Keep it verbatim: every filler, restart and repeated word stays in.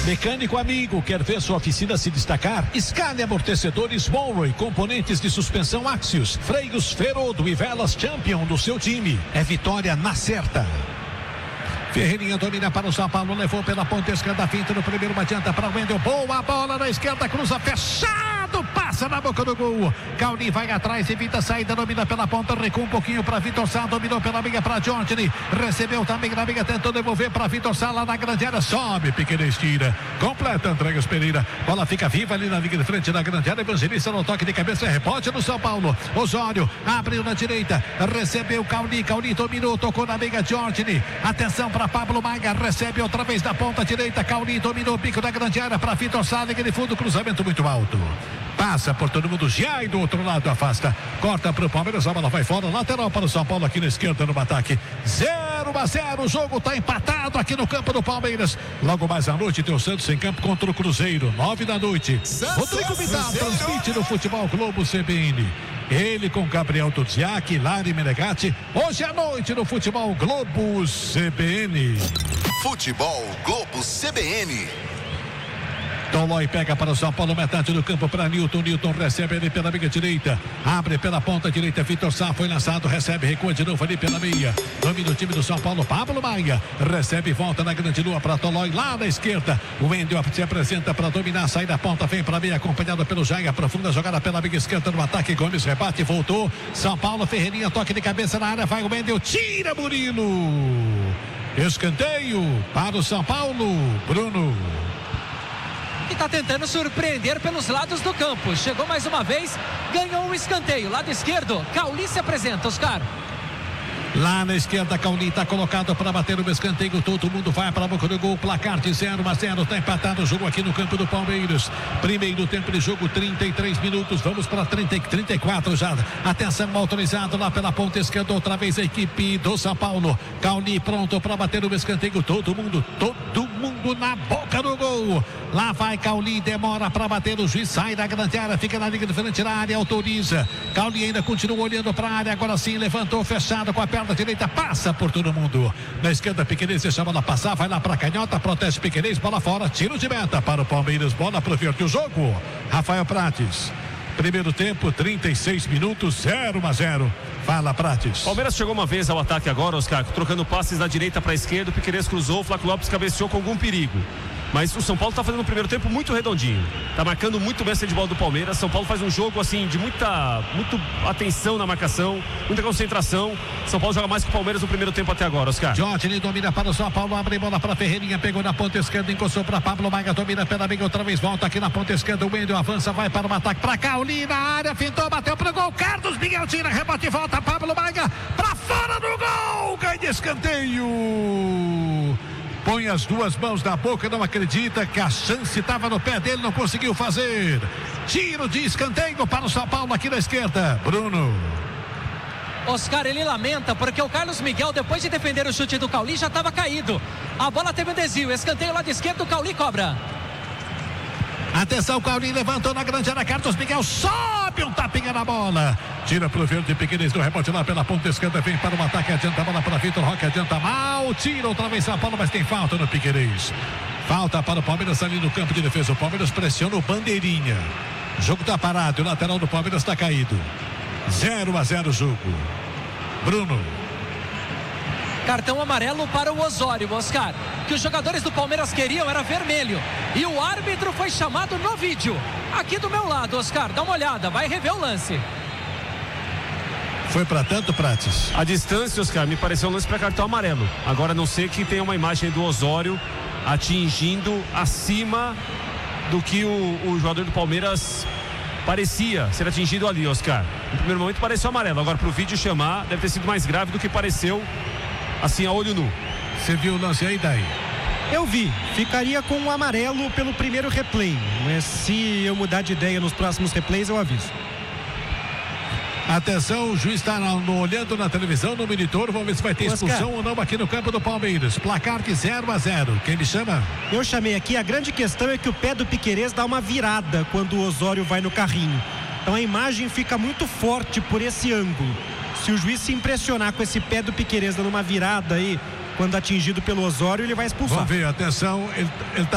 Mecânico amigo, quer ver sua oficina se destacar? Escale amortecedores Monroe, componentes de suspensão Axios, freios Ferodo e velas Champion do seu time. É vitória na certa. Ferreirinha domina para o São Paulo, levou pela ponta esquerda, finta no primeiro, adianta para o Wendel, boa bola na esquerda, cruza fechado, passa na boca do gol. Cauli vai atrás, evita a saída, domina pela ponta, recua um pouquinho para Vitor Sá, dominou pela meia para Jorge, recebeu também na meia, tentou devolver para Vitor Sá lá na grande área, sobe, Piquerez tira, completa, entrega Pereira, bola fica viva ali na linha de frente da grande área, Evangelista no toque de cabeça, rebote no São Paulo, Osório abriu na direita, recebeu Cauli, Cauli dominou, tocou na meia, Jorge, atenção para Pablo Maia, recebe outra vez da ponta direita, Cauli dominou o pico da grande área para Vitor Sá, linha de fundo, cruzamento muito alto. Passa por todo mundo, Giai do outro lado afasta, corta para o Palmeiras, a bola vai fora, lateral para o São Paulo aqui na esquerda no ataque, zero a zero, o jogo está empatado aqui no campo do Palmeiras. Logo mais à noite tem o Santos em campo contra o Cruzeiro, nove da noite. Rodrigo Vidal transmite no Futebol Globo C B N. Ele com Gabriel Tuziak, Lari Menegatti, hoje à noite no Futebol Globo C B N. Futebol Globo C B N. Tolói pega para o São Paulo, metade do campo para Newton, Newton recebe ele pela meia direita, abre pela ponta direita, Vitor Sá foi lançado, recebe, recua de novo ali pela meia, domina o time do São Paulo, Pablo Maia, recebe e volta na grande lua para Tolói, lá na esquerda, o Wendel se apresenta para dominar, sai da ponta, vem para meia, acompanhado pelo Jair, aprofunda a jogada pela meia esquerda no ataque, Gomes rebate, voltou, São Paulo, Ferreirinha, toque de cabeça na área, vai o Wendel, tira Murilo, escanteio para o São Paulo, Bruno. E está tentando surpreender pelos lados do campo. Chegou mais uma vez, ganhou um escanteio. Lado esquerdo, Cauli se apresenta, Oscar. Lá na esquerda, Cauli está colocado para bater o escanteio. Todo mundo vai para a boca do gol. Placar de zero a zero. Está empatado o jogo aqui no campo do Palmeiras. Primeiro tempo de jogo, trinta e três minutos. Vamos para trinta, trinta e quatro já. Atenção, autorizado lá pela ponta esquerda. Outra vez a equipe do São Paulo. Cauli pronto para bater o escanteio. Todo mundo, todo mundo na boca do gol. Lá vai Cauli, demora para bater. O juiz sai da grande área, fica na linha de frente da área, autoriza. Cauli ainda continua olhando para a área. Agora sim, levantou, fechado com a perna direita, passa por todo mundo. Na esquerda, Piquerez deixa a bola passar, vai lá para a canhota, protege Piquerez, bola fora, tiro de meta para o Palmeiras, bola para o jogo. Rafael Prates. Primeiro tempo, trinta e seis minutos, zero a zero. Fala, Prates. Palmeiras chegou uma vez ao ataque agora, Oscar, trocando passes da direita para a esquerda. O Piquerez cruzou, o Flávio Lopes cabeceou com algum perigo. Mas o São Paulo está fazendo um primeiro tempo muito redondinho. Está marcando muito bem a de bola do Palmeiras. São Paulo faz um jogo assim de muita, muito atenção na marcação, muita concentração. São Paulo joga mais que o Palmeiras no primeiro tempo até agora, Oscar. Jorge domina para o São Paulo, abre bola para Ferreirinha, pegou na ponta esquerda, encostou para Pablo Maia, domina pela meia, outra vez volta aqui na ponta esquerda. O Wendel avança, vai para o ataque, para Cauli na área, fintou, bateu pro gol. Carlos Miguel tira, rebote e volta. Pablo Maia para fora do gol, ganha de escanteio. Põe as duas mãos na boca, não acredita que a chance estava no pé dele, não conseguiu fazer. Tiro de escanteio para o São Paulo aqui na esquerda. Bruno. Oscar, ele lamenta porque o Carlos Miguel, depois de defender o chute do Cauli, já estava caído. A bola teve um desvio, escanteio lado esquerdo, o Cauli cobra. Atenção, Cauli levantou na grande área, Carlos Miguel sobe um tapinha na bola. Tira pro verde, Piquerez do rebote lá pela ponta esquerda, vem para o ataque, adianta a bola para Vitor Roque, adianta mal, tira outra vez São Paulo, mas tem falta no Piquerez. Falta para o Palmeiras ali no campo de defesa, o Palmeiras pressiona o bandeirinha. O jogo está parado, o lateral do Palmeiras está caído. zero a zero o jogo. Bruno. Cartão amarelo para o Osório, Oscar. Que os jogadores do Palmeiras queriam era vermelho. E o árbitro foi chamado no vídeo. Aqui do meu lado, Oscar, dá uma olhada, vai rever o lance. Foi para tanto, Prates? A distância, Oscar, me pareceu um lance para cartão amarelo. Agora não sei que tem uma imagem do Osório atingindo acima do que o, o jogador do Palmeiras parecia ser atingido ali, Oscar. No primeiro momento pareceu amarelo. Agora pro vídeo chamar, deve ter sido mais grave do que pareceu assim a olho nu. Você viu o lance aí, daí? Eu vi, ficaria com um amarelo pelo primeiro replay, mas se eu mudar de ideia nos próximos replays eu aviso. Atenção, o juiz está olhando na televisão, no monitor, vamos ver se vai ter Oscar. expulsão ou não aqui no campo do Palmeiras. Placar de zero a zero. Quem me chama? Eu chamei aqui, a grande questão é que o pé do Piquerez dá uma virada quando o Osório vai no carrinho. Então a imagem fica muito forte por esse ângulo. Se o juiz se impressionar com esse pé do Piquerez dando uma virada aí, quando atingido pelo Osório, ele vai expulsar. Vamos ver, atenção, ele, ele tá